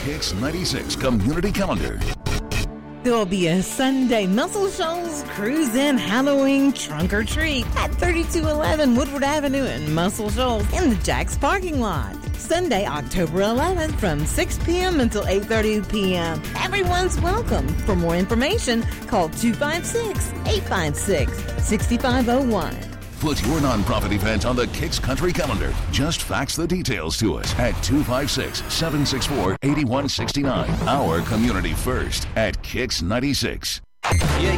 Kicks 96 Community Calendar. There will be a Sunday Muscle Shoals Cruise In Halloween Trunk or Treat at 3211 Woodward Avenue in Muscle Shoals in the Jack's parking lot. Sunday, October 11th from 6 p.m. until 8:30 p.m. Everyone's welcome. For more information, call 256-856-6501. Put your nonprofit event on the Kicks Country Calendar. Just fax the details to us at 256-764-8169. Our community first at Kicks 96. Yeah.